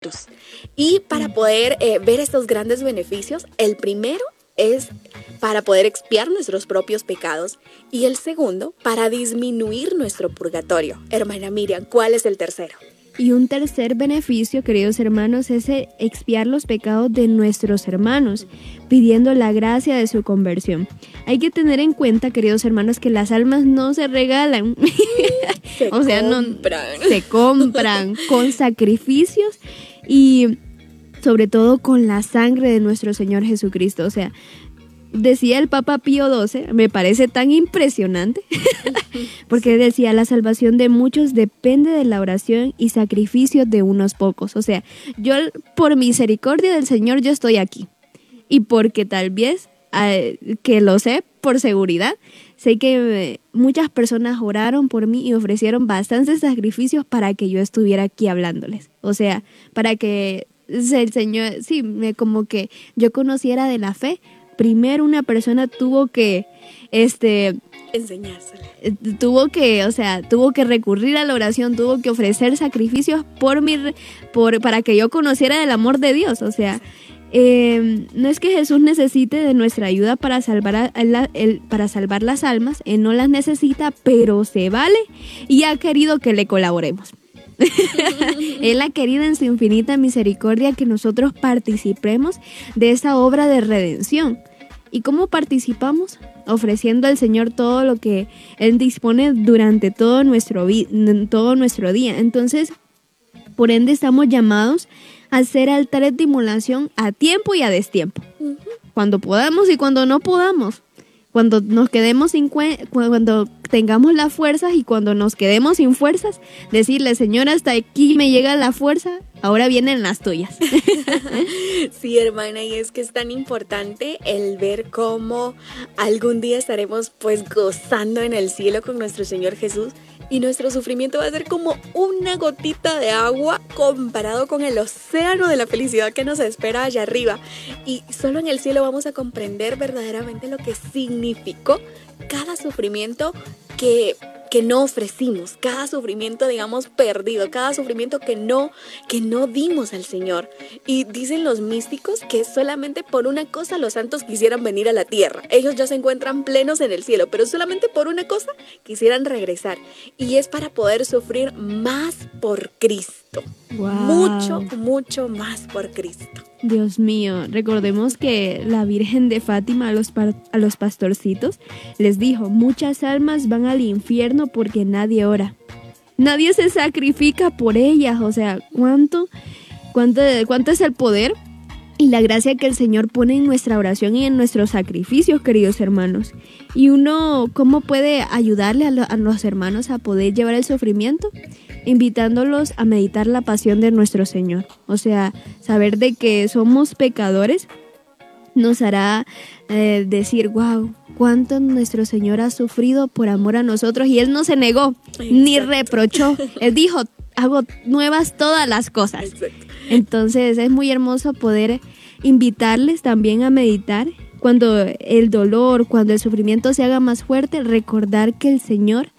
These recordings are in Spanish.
cruz. Y para poder ver estos grandes beneficios, el primero es para poder expiar nuestros propios pecados y el segundo para disminuir nuestro purgatorio. Hermana Miriam, ¿cuál es el tercero? Y un tercer beneficio, queridos hermanos, es expiar los pecados de nuestros hermanos, pidiendo la gracia de su conversión. Hay que tener en cuenta, queridos hermanos, que las almas no se regalan. Se compran con sacrificios y sobre todo con la sangre de nuestro Señor Jesucristo. O sea, decía el Papa Pío XII, me parece tan impresionante, porque decía, la salvación de muchos depende de la oración y sacrificio de unos pocos. O sea, yo por misericordia del Señor yo estoy aquí. Y porque tal vez, que lo sé por seguridad, sé que muchas personas oraron por mí y ofrecieron bastantes sacrificios para que yo estuviera aquí hablándoles. O sea, para que el Señor, como que yo conociera de la fe. Primero una persona tuvo que enseñársela. Tuvo que recurrir a la oración, tuvo que ofrecer sacrificios para que yo conociera del amor de Dios. O sea, no es que Jesús necesite de nuestra ayuda para salvar para salvar las almas, Él no las necesita, pero se vale y ha querido que le colaboremos. Él ha querido en su infinita misericordia que nosotros participemos de esa obra de redención. ¿Y cómo participamos? Ofreciendo al Señor todo lo que Él dispone durante todo nuestro día. Entonces, por ende, estamos llamados a hacer altares de inmolación a tiempo y a destiempo. Cuando podamos y cuando no podamos. Cuando nos quedemos cuando tengamos las fuerzas y cuando nos quedemos sin fuerzas, decirle, Señor, hasta aquí me llega la fuerza, ahora vienen las tuyas. Sí, hermana, y es que es tan importante el ver cómo algún día estaremos pues gozando en el cielo con nuestro Señor Jesús. Y nuestro sufrimiento va a ser como una gotita de agua comparado con el océano de la felicidad que nos espera allá arriba. Y solo en el cielo vamos a comprender verdaderamente lo que significó cada sufrimiento que no ofrecimos, cada sufrimiento, digamos, perdido, cada sufrimiento que no dimos al Señor. Y dicen los místicos que solamente por una cosa los santos quisieran venir a la tierra. Ellos ya se encuentran plenos en el cielo, pero solamente por una cosa quisieran regresar. Y es para poder sufrir más por Cristo. Wow. Mucho, mucho más por Cristo. Dios mío, recordemos que la Virgen de Fátima a los pastorcitos les dijo, muchas almas van al infierno porque nadie ora. Nadie se sacrifica por ellas. O sea, ¿cuánto es el poder y la gracia que el Señor pone en nuestra oración y en nuestros sacrificios, queridos hermanos? Y uno, ¿cómo puede ayudarle a los hermanos a poder llevar el sufrimiento? Invitándolos a meditar la pasión de nuestro Señor. O sea, saber de que somos pecadores nos hará decir, wow, cuánto nuestro Señor ha sufrido por amor a nosotros. Y Él no se negó, ni reprochó. Él dijo, hago nuevas todas las cosas. Exacto. Entonces es muy hermoso poder invitarles también a meditar. Cuando el dolor, cuando el sufrimiento se haga más fuerte, recordar que el Señor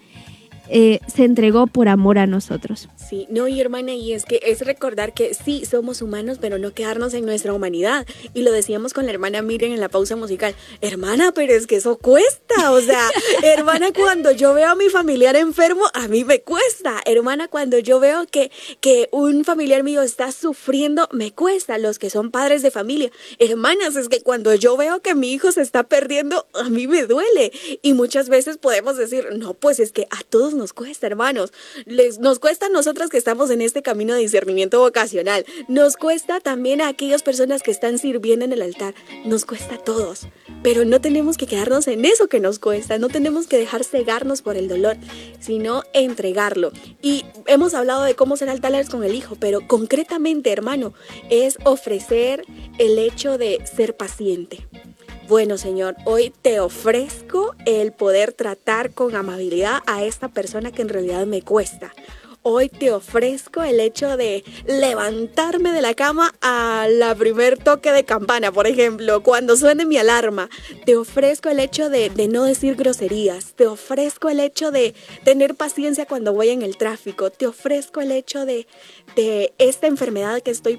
se entregó por amor a nosotros. Sí, no, y hermana, y es que es recordar que sí, somos humanos, pero no quedarnos en nuestra humanidad. Y lo decíamos con la hermana Miriam en la pausa musical. Hermana, pero es que eso cuesta. O sea, hermana, cuando yo veo a mi familiar enfermo, a mí me cuesta. Hermana, cuando yo veo que un familiar mío está sufriendo, me cuesta. Los que son padres de familia. Hermanas, es que cuando yo veo que mi hijo se está perdiendo, a mí me duele. Y muchas veces podemos decir, no, pues es que a todos nos cuesta, hermanos. Nos cuesta a nosotros que estamos en este camino de discernimiento vocacional. Nos cuesta también a aquellas personas que están sirviendo en el altar. Nos cuesta a todos. Pero no tenemos que quedarnos en eso que nos cuesta. No tenemos que dejar cegarnos por el dolor, sino entregarlo. Y hemos hablado de cómo ser altares con el hijo, pero concretamente, hermano, es ofrecer el hecho de ser paciente. Bueno, Señor, hoy te ofrezco el poder tratar con amabilidad a esta persona que en realidad me cuesta. Hoy te ofrezco el hecho de levantarme de la cama a la primer toque de campana, por ejemplo, cuando suene mi alarma. Te ofrezco el hecho de no decir groserías. Te ofrezco el hecho de tener paciencia cuando voy en el tráfico. Te ofrezco el hecho de esta enfermedad que estoy